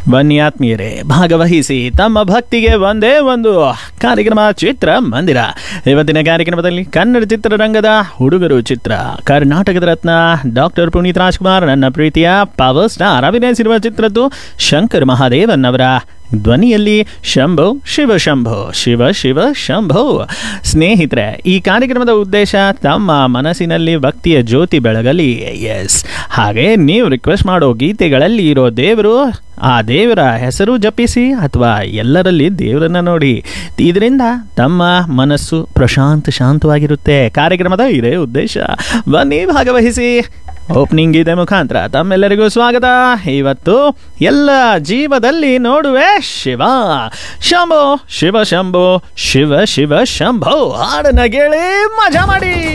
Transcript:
ಬನ್ನಿ ಆತ್ಮೀಯರೇ, ಭಾಗವಹಿಸಿ ತಮ್ಮ ಭಕ್ತಿಗೆ ಒಂದೇ ಒಂದು ಕಾರ್ಯಕ್ರಮ ಚಿತ್ರ ಮಂದಿರ. ಇವತ್ತಿನ ಕಾರ್ಯಕ್ರಮದಲ್ಲಿ ಕನ್ನಡ ಚಿತ್ರರಂಗದ ಹುಡುಗರು ಚಿತ್ರ, ಕರ್ನಾಟಕದ ರತ್ನ ಡಾಕ್ಟರ್ ಪುನೀತ್ ರಾಜ್ಕುಮಾರ್, ನನ್ನ ಪ್ರೀತಿಯ ಪವರ್ ಸ್ಟಾರ್ ಅಭಿನಯಿಸಿರುವ ಚಿತ್ರದ್ದು ಶಂಕರ್ ಮಹಾದೇವನ್ ಅವರ ಧ್ವನಿಯಲ್ಲಿ ಶಂಭೋ ಶಿವ ಶಂಭೋ ಶಿವ ಶಿವ ಶಂಭೋ. ಸ್ನೇಹಿತರೆ, ಈ ಕಾರ್ಯಕ್ರಮದ ಉದ್ದೇಶ ತಮ್ಮ ಮನಸ್ಸಿನಲ್ಲಿ ಭಕ್ತಿಯ ಜ್ಯೋತಿ ಬೆಳಗಲಿ. ಎಸ್, ಹಾಗೆ ನೀವು ರಿಕ್ವೆಸ್ಟ್ ಮಾಡೋ ಗೀತೆಗಳಲ್ಲಿ ಇರೋ ದೇವರು, ಆ ದೇವರ ಹೆಸರು ಜಪಿಸಿ ಅಥವಾ ಎಲ್ಲರಲ್ಲಿ ದೇವರನ್ನ ನೋಡಿ. ಇದರಿಂದ ತಮ್ಮ ಮನಸ್ಸು ಶಾಂತವಾಗಿರುತ್ತೆ. ಕಾರ್ಯಕ್ರಮದ ಇದೇ ಉದ್ದೇಶ. ಬನ್ನಿ ಭಾಗವಹಿಸಿ. ಓಪನಿಂಗ್ ಇದೆ ಮುಖಾಂತರ ತಮ್ಮೆಲ್ಲರಿಗೂ ಸ್ವಾಗತ. ಇವತ್ತು ಎಲ್ಲ ಜೀವದಲ್ಲಿ ನೋಡುವೆ ಶಿವ ಶಂಭೋ ಶಿವ ಶಂಭೋ ಶಿವ ಶಿವ ಶಂಭೋ. ಹಾಡನ್ನ ಕೇಳಿ ಮಜಾ ಮಾಡಿ.